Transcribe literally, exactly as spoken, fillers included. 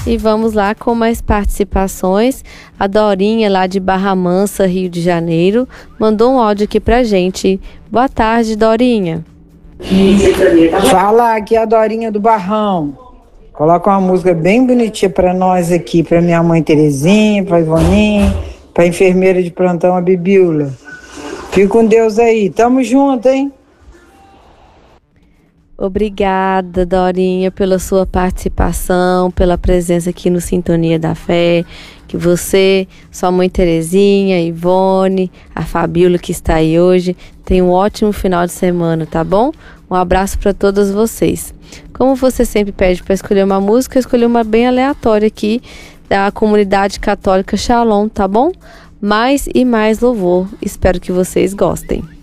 E vamos lá com mais participações. A Dorinha, lá de Barra Mansa, Rio de Janeiro, mandou um áudio aqui pra gente. Boa tarde, Dorinha. Fala, aqui é a Dorinha do Barrão. Coloca uma música bem bonitinha pra nós aqui, pra minha mãe Terezinha, pra Ivoninha, pra enfermeira de plantão, a Bibiula. Fique com Deus aí, tamo junto, hein? Obrigada, Dorinha, pela sua participação, pela presença aqui no Sintonia da Fé. Que você, sua mãe Terezinha, Ivone, a Fabíola que está aí hoje, tenham um ótimo final de semana, tá bom? Um abraço para todas vocês. Como você sempre pede para escolher uma música, eu escolhi uma bem aleatória aqui da comunidade católica Shalom, tá bom? Mais e mais louvor. Espero que vocês gostem.